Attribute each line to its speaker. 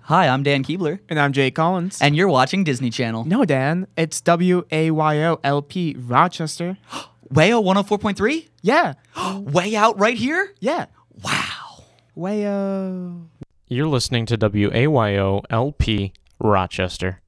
Speaker 1: Hi, I'm Dan Keebler.
Speaker 2: And I'm Jay Collins.
Speaker 1: And you're watching Disney Channel.
Speaker 2: No, Dan, it's WAYO-LP Rochester.
Speaker 1: Wayo 104.3?
Speaker 2: Yeah.
Speaker 1: Way out right here?
Speaker 2: Yeah.
Speaker 1: Wow.
Speaker 2: Wayo.
Speaker 3: You're listening to WAYO-LP Rochester.